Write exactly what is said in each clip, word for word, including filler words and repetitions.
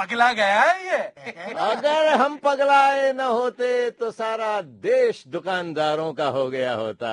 पगला गया है ये। अगर हम पगलाए न होते तो सारा देश दुकानदारों का हो गया होता।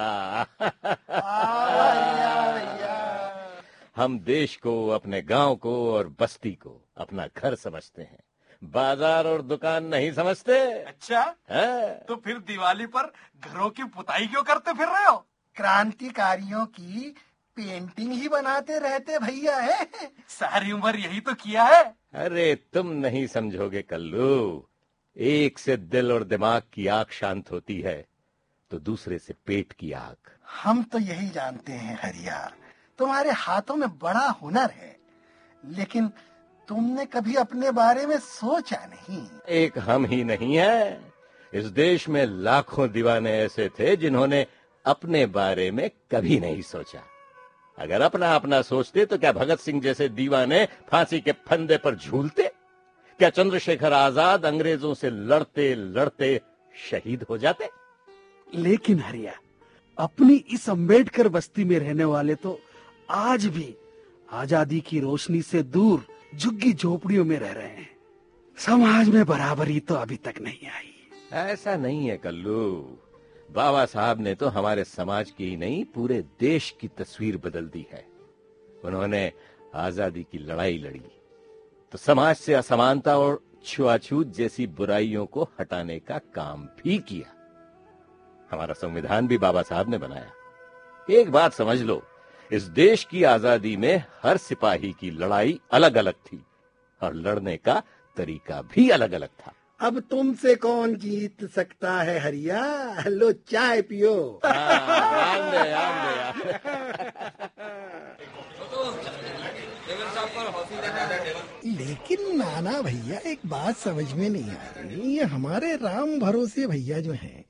हम देश को, अपने गांव को और बस्ती को अपना घर समझते हैं, बाजार और दुकान नहीं समझते। अच्छा है? तो फिर दिवाली पर घरों की पुताई क्यों करते फिर रहे हो? क्रांतिकारियों की पेंटिंग ही बनाते रहते भैया है। सारी उम्र यही तो किया है। अरे तुम नहीं समझोगे कल्लू, एक से दिल और दिमाग की आग शांत होती है तो दूसरे से पेट की आग। हम तो यही जानते हैं हरिया, तुम्हारे हाथों में बड़ा हुनर है, लेकिन तुमने कभी अपने बारे में सोचा नहीं। एक हम ही नहीं है, इस देश में लाखों दीवाने ऐसे थे जिन्होंने अपने बारे में कभी नहीं सोचा। अगर अपना अपना सोचते तो क्या भगत सिंह जैसे दीवाने फांसी के फंदे पर झूलते? क्या चंद्रशेखर आजाद अंग्रेजों से लड़ते लड़ते शहीद हो जाते? लेकिन हरिया, अपनी इस अंबेडकर बस्ती में रहने वाले तो आज भी आजादी की रोशनी से दूर झुग्गी झोपड़ियों में रह रहे हैं। समाज में बराबरी तो अभी तक नहीं आई। ऐसा नहीं है कल्लू, बाबा साहब ने तो हमारे समाज की ही नहीं पूरे देश की तस्वीर बदल दी है। उन्होंने आजादी की लड़ाई लड़ी तो समाज से असमानता और छुआछूत जैसी बुराइयों को हटाने का काम भी किया। हमारा संविधान भी बाबा साहब ने बनाया। एक बात समझ लो, इस देश की आजादी में हर सिपाही की लड़ाई अलग अलग थी और लड़ने का तरीका भी अलग अलग था। अब तुमसे कौन जीत सकता है हरिया? लो चाय पियो। आंदे, आंदे, आंदे। लेकिन नाना भैया, एक बात समझ में नहीं आ रही, ये हमारे राम भरोसे भैया जो हैं,